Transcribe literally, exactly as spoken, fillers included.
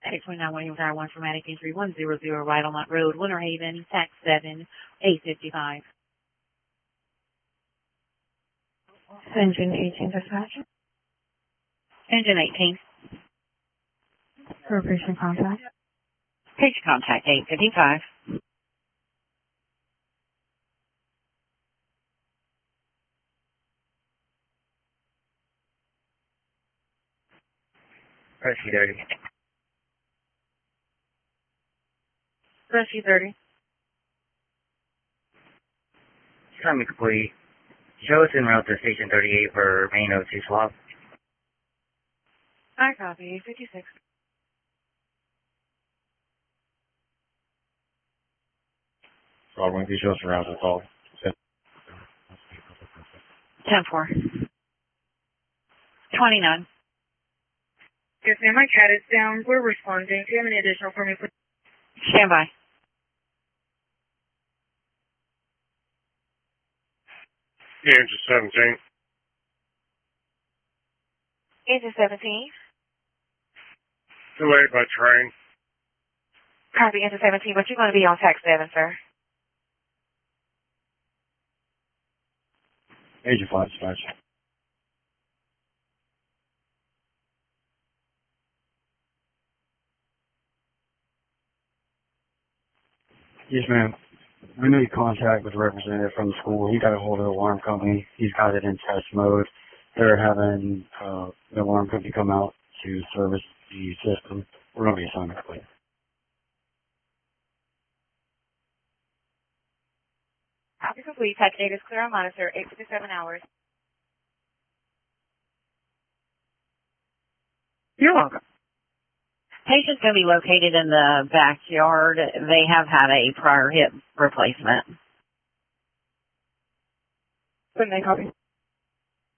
six twenty-nine William Tower one Traumatic Injury one hundred right on that road, Winter Haven, tax seven eight fifty-five. Engine eighteen dispatch. Engine eighteen. For patient contact. Patient contact eight fifty-five. Rescue thirty. Rescue thirty. Summary complete. Show us en route to station thirty-eight for main O two swap. I copy, eight fifty-six. Squad one, can you show us around to the call? ten four. twenty-nine. Yes, ma'am, my cat is down. We're responding. Do you have any additional for me, please? Stand by. Engine seventeen. Engine seventeen. Delayed by train. Copy, engine seventeen, but you're going to be on tax seven, sir. Agent five dispatch. Yes, ma'am. I know you contact with a representative from the school. He got a hold of the alarm company. He's got it in test mode. They're having uh, the alarm company come out to service the system. We're going to be assigned complete. Copy complete. Type data is clear on monitor, eight fifty-seven hours. You're welcome. Patient's going to be located in the backyard. They have had a prior hip replacement. Good night, copy.